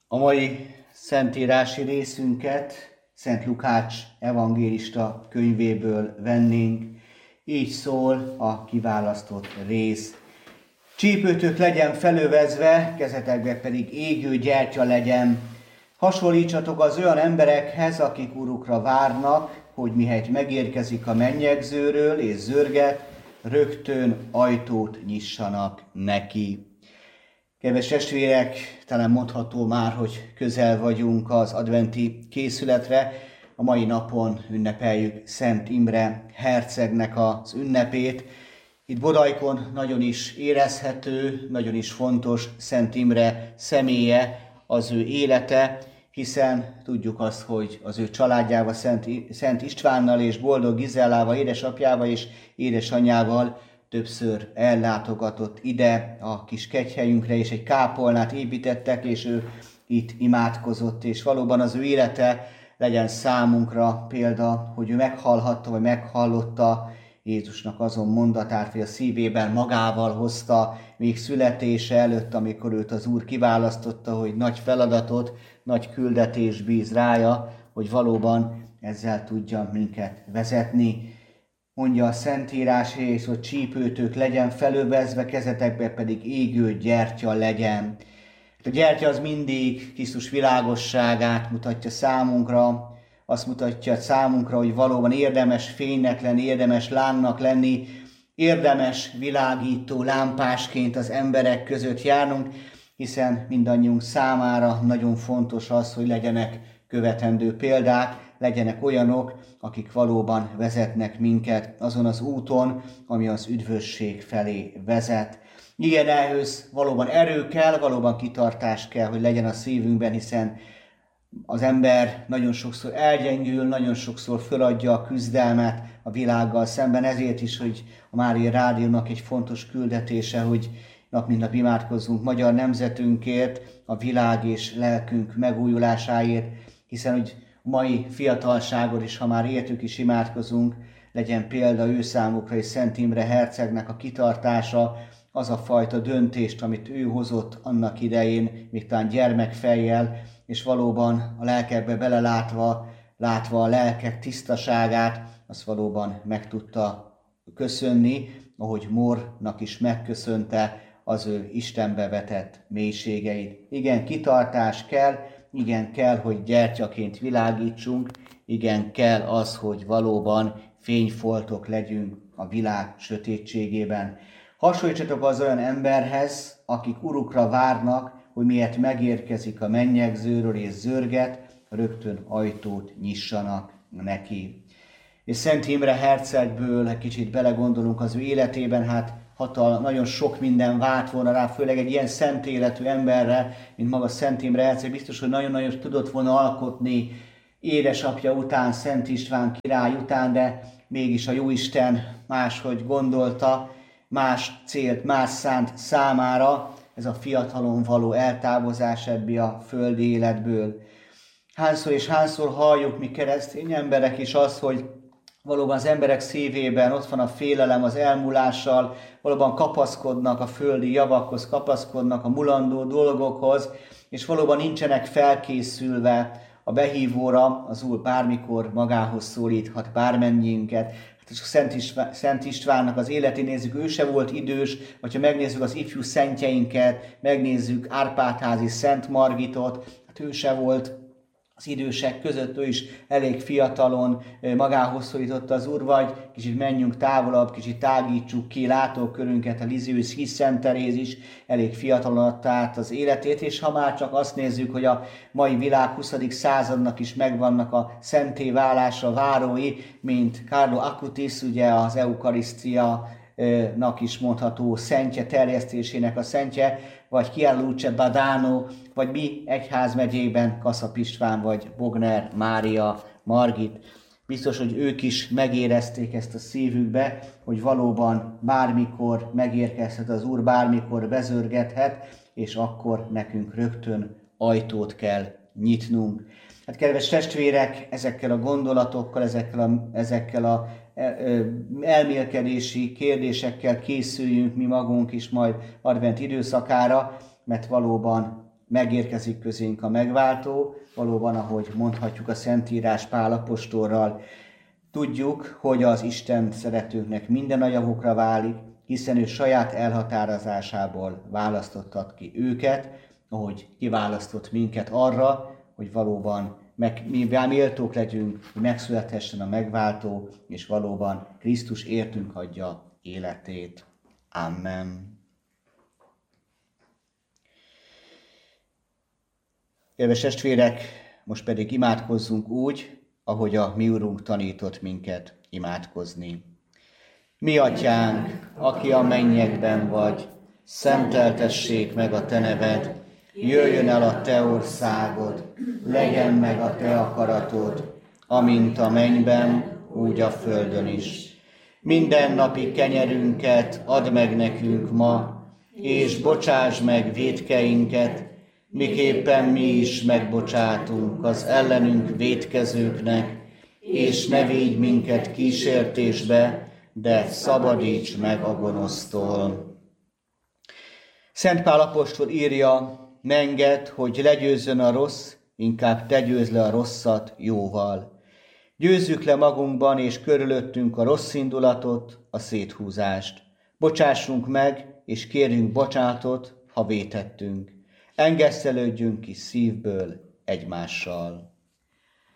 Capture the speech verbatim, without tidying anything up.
A mai szentírási részünket Szent Lukács evangélista könyvéből vennénk. Így szól a kiválasztott rész. Csípőtök legyen felövezve, kezetekbe pedig égő gyertya legyen. Hasonlítsatok az olyan emberekhez, akik urukra várnak, hogy mihelyt megérkezik a mennyegzőről és zörget, rögtön ajtót nyissanak neki. Kedves testvérek, talán mondható már, hogy közel vagyunk az adventi készületre. A mai napon ünnepeljük Szent Imre hercegnek az ünnepét. Itt Bodajkon nagyon is érezhető, nagyon is fontos Szent Imre személye, az ő élete, hiszen tudjuk azt, hogy az ő családjával, Szent, Szent Istvánnal és Boldog Gizellával, édesapjával és édesanyjával többször ellátogatott ide a kis kegyhelyünkre, és egy kápolnát építettek, és ő itt imádkozott, és valóban az ő élete legyen számunkra példa, hogy ő meghallhatta, vagy meghallotta Jézusnak azon mondatát, hogy a szívében magával hozta még születése előtt, amikor őt az Úr kiválasztotta, hogy nagy feladatot, nagy küldetés bíz rája, hogy valóban ezzel tudja minket vezetni. Mondja a Szentírás és hogy csípőtök legyen felövezve, kezetekbe pedig égő gyertya legyen. A gyertya az mindig Krisztus világosságát mutatja számunkra, azt mutatja számunkra, hogy valóban érdemes fénynek lenni, érdemes lángnak lenni, érdemes világító lámpásként az emberek között járnunk, hiszen mindannyiunk számára nagyon fontos az, hogy legyenek követendő példák, legyenek olyanok, akik valóban vezetnek minket azon az úton, ami az üdvösség felé vezet. Igen, ehhez valóban erő kell, valóban kitartás kell, hogy legyen a szívünkben, hiszen az ember nagyon sokszor elgyengül, nagyon sokszor föladja a küzdelmet a világgal szemben, ezért is, hogy a Mária Rádiónak egy fontos küldetése, hogy nap mint nap imádkozzunk magyar nemzetünkért, a világ és lelkünk megújulásáért, hiszen hogy a mai fiatalságot is, ha már értük is imádkozunk, legyen példa ő számukra és Szent Imre hercegnek a kitartása, az a fajta döntést, amit ő hozott annak idején, még talán gyermekfejjel, és valóban a lelkekbe belelátva, látva a lelkek tisztaságát, azt valóban meg tudta köszönni, ahogy Mornak is megköszönte az ő Istenbe vetett mélységeit. Igen, kitartás kell, igen, kell, hogy gyertyaként világítsunk, igen, kell az, hogy valóban fényfoltok legyünk a világ sötétségében. Hasonlítsatok az olyan emberhez, akik urukra várnak, hogy miért megérkezik a mennyegzőről és zörget, rögtön ajtót nyissanak neki. És Szent Imre hercegből egy kicsit belegondolunk az ő életében, hát hatal, nagyon sok minden várt volna rá, főleg egy ilyen szent életű emberre, mint maga Szent Imre herceg, biztos, hogy nagyon-nagyon tudott volna alkotni édesapja után, Szent István király után, de mégis a Jóisten máshogy gondolta, más célt, más szánt számára, ez a fiatalon való eltávozás ebből a földi életből. Hányszor és hányszor halljuk mi keresztény emberek is azt, hogy valóban az emberek szívében ott van a félelem az elmúlással, valóban kapaszkodnak a földi javakhoz, kapaszkodnak a mulandó dolgokhoz, és valóban nincsenek felkészülve a behívóra, az Úr bármikor magához szólíthat bármennyiünket. Szent, István, Szent Istvánnak az életét nézzük, ő se volt idős, vagy ha megnézzük az ifjú szentjeinket, megnézzük Árpádházi Szent Margitot, hát ő se volt az idősek között, ő is elég fiatalon magához szólította az Úr, vagy kicsit menjünk távolabb, kicsit tágítsuk ki látókörünket, a Lisieux Híz Szent Teréz is elég fiatalon adta át az életét, és ha már csak azt nézzük, hogy a mai világ huszadik századnak is megvannak a szenté válásra várói, mint Carlo Acutis, ugye az Eukarisztia nak is mondható szentje, terjesztésének a szentje, vagy Chiara Badano, vagy mi egyházmegyében Kaszap István, vagy Bogner Mária Margit. Biztos, hogy ők is megérezték ezt a szívükbe, hogy valóban bármikor megérkezhet az Úr, bármikor bezörgethet, és akkor nekünk rögtön ajtót kell nyitnunk. Hát kedves testvérek, ezekkel a gondolatokkal, ezekkel a, ezekkel a elmélkedési kérdésekkel készüljünk mi magunk is majd advent időszakára, mert valóban megérkezik közénk a megváltó, valóban, ahogy mondhatjuk a Szentírás Pál apostolral, tudjuk, hogy az Isten szeretőknek minden a javukra válik, hiszen ő saját elhatározásából választottat ki őket, ahogy kiválasztott minket arra, hogy valóban meg, mi méltók legyünk, hogy megszülethessen a megváltó, és valóban Krisztus értünk adja életét. Amen. Kedves testvérek, most pedig imádkozzunk úgy, ahogy a mi Urunk tanított minket imádkozni. Mi atyánk, aki a mennyekben vagy, szenteltessék meg a te neved, jöjjön el a te országod, legyen meg a te akaratod, amint a mennyben, úgy a földön is. Minden napi kenyerünket add meg nekünk ma, és bocsáss meg vétkeinket, miképpen mi is megbocsátunk az ellenünk vétkezőknek, és ne védj minket kísértésbe, de szabadíts meg a gonosztól. Szent Pál apostol írja, ne engedd, hogy legyőzzön a rossz, inkább te győzd le a rosszat jóval. Győzzük le magunkban és körülöttünk a rossz indulatot, a széthúzást. Bocsássunk meg, és kérjünk bocsánatot, ha vétettünk. Engesztelődjünk ki szívből egymással.